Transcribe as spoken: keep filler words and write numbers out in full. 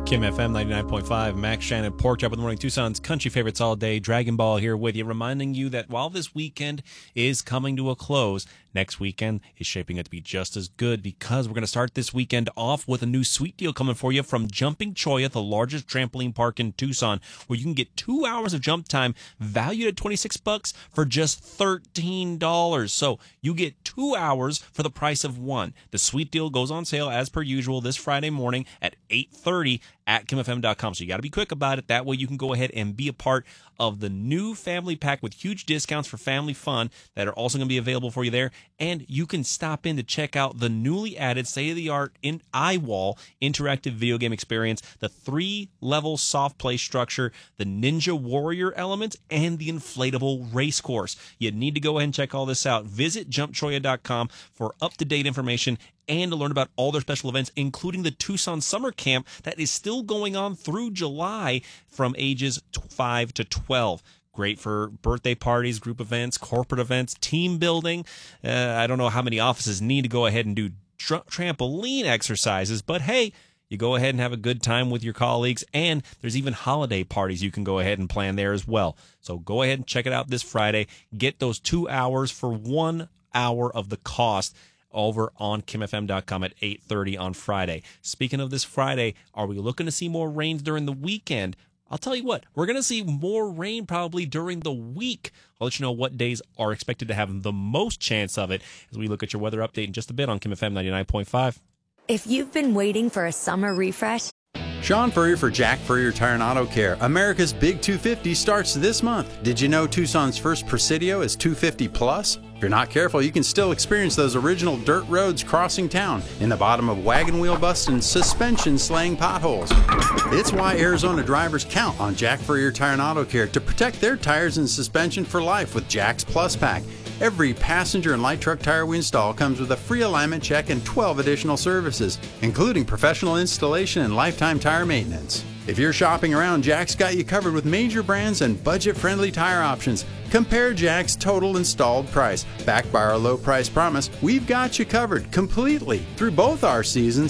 Kim F M ninety-nine point five, Max Shannon, Pork Chop with the Morning Tucson's country favorites all day. Dragon Ball here with you, reminding you that while this weekend is coming to a close, next weekend is shaping up to be just as good because we're going to start this weekend off with a new sweet deal coming for you from Jumping Cholla, the largest trampoline park in Tucson, where you can get two hours of jump time valued at twenty-six bucks for just thirteen dollars. So you get two hours for the price of one. The sweet deal goes on sale as per usual this Friday morning at eight thirty at kim f m dot com. So you got to be quick about it. That way you can go ahead and be a part of the new family pack with huge discounts for family fun that are also going to be available for you there. And you can stop in to check out the newly added state-of-the-art in iWall interactive video game experience, the three-level soft play structure, the Ninja Warrior elements, and the inflatable race course. You need to go ahead and check all this out. Visit jump cholla dot com for up-to-date information and to learn about all their special events, including the Tucson Summer Camp that is still going on through July from ages five to twelve. Great for birthday parties, group events, corporate events, team building. Uh, I don't know how many offices need to go ahead and do tra- trampoline exercises, but hey, you go ahead and have a good time with your colleagues, and there's even holiday parties you can go ahead and plan there as well. So go ahead and check it out this Friday. Get those two hours for one hour of the cost over on kim f m dot com at eight thirty on Friday. Speaking of this Friday, are we looking to see more rains during the weekend? I'll tell you what, we're going to see more rain probably during the week. I'll let you know what days are expected to have the most chance of it as we look at your weather update in just a bit on Kim F M ninety-nine point five. If you've been waiting for a summer refresh, Sean Furrier for Jack Furrier Tire and Auto Care. America's Big two fifty starts this month. Did you know Tucson's first Presidio is two fifty plus? If you're not careful, you can still experience those original dirt roads crossing town in the bottom of wagon wheel busts and suspension slaying potholes. It's why Arizona drivers count on Jack Furrier Tire and Auto Care to protect their tires and suspension for life with Jack's Plus Pack. Every passenger and light truck tire we install comes with a free alignment check and twelve additional services, including professional installation and lifetime tire maintenance. If you're shopping around, Jack's got you covered with major brands and budget-friendly tire options. Compare Jack's total installed price. Backed by our low price promise, we've got you covered completely through both our seasons